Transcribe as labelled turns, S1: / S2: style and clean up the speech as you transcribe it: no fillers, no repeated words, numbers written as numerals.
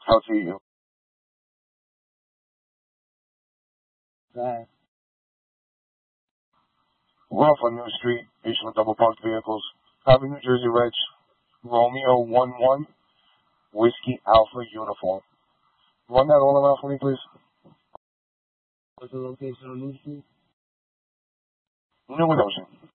S1: How to you?
S2: Bye.
S1: We're off on New Street, issue with double parked vehicles. Copy New Jersey Reg, Romeo 11, Whiskey Alpha uniform. Run that all around for me, please.
S2: What's the location on New Street?
S1: New Ocean.